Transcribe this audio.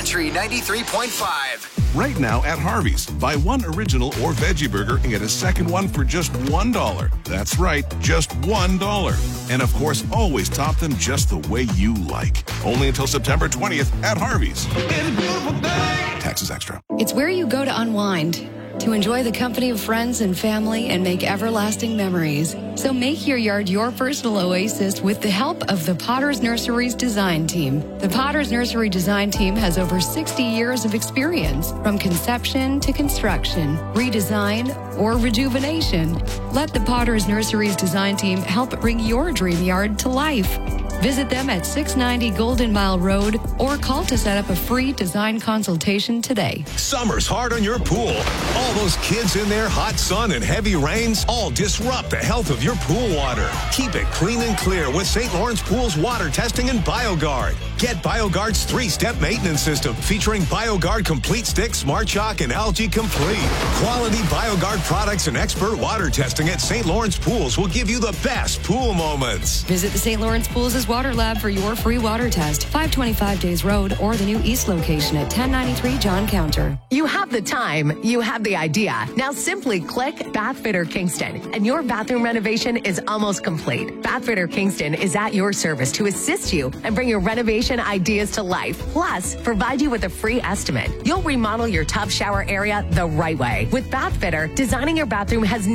Country 93.5. Right now at Harvey's, buy one original or veggie burger and get a second one for just $1. That's right, just $1. And of course, always top them just the way you like. Only until September 20th at Harvey's. It's a beautiful day. Taxes extra. It's where you go to unwind, to enjoy the company of friends and family and make everlasting memories. So make your yard your personal oasis with the help of the Potter's Nursery's design team. The Potter's Nursery design team has over 60 years of experience, from conception to construction, redesign, or rejuvenation. Let the Potter's Nursery's design team help bring your dream yard to life. Visit them at 690 Golden Mile Road or call to set up a free design consultation today. Summer's hard on your pool. All those kids in there, hot sun and heavy rains, all disrupt the health of your pool water. Keep it clean and clear with St. Lawrence Pool's water testing and BioGuard. Get BioGuard's 3-step maintenance system featuring BioGuard Complete Stick, Smart Shock, and Algae Complete. Quality BioGuard products and expert water testing at St. Lawrence Pools will give you the best pool moments. Visit the St. Lawrence Pools' Water Lab for your free water test. 525 Days Road or the new East location at 1093 John Counter. You have the time. You have the idea. Now simply click Bath Fitter Kingston and your bathroom renovation is almost complete. Bath Fitter Kingston is at your service to assist you and bring your renovation ideas to life. Plus, provide you with a free estimate. You'll remodel your tub shower area the right way. With Bath Fitter, designing your bathroom has